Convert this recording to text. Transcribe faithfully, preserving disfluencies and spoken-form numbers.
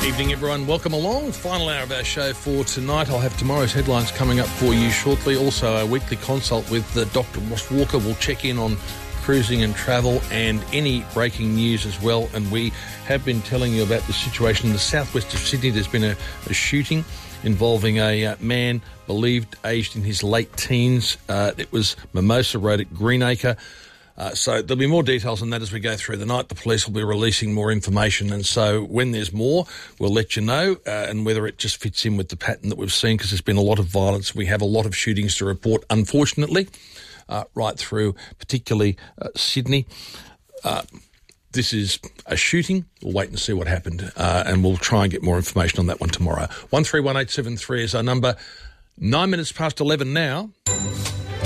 Evening, everyone. Welcome along. Final hour of our show for tonight. I'll have tomorrow's headlines coming up for you shortly. Also, our weekly consult with uh, Doctor Ross Walker will check in on cruising and travel and any breaking news as well. And we have been telling you about the situation in the southwest of Sydney. There's been a, a shooting involving a uh, man believed aged in his late teens. Uh, it was Mimosa Road at Greenacre. Uh, so there'll be more details on that as we go through the night. The police will be releasing more information, and so when there's more, we'll let you know, uh, and whether it just fits in with the pattern that we've seen, because there's been a lot of violence. We have a lot of shootings to report, unfortunately, uh, right through particularly uh, Sydney. Uh, this is a shooting. We'll wait and see what happened, uh, and we'll try and get more information on that one tomorrow. one three one eight seven three is our number. Nine minutes past eleven now.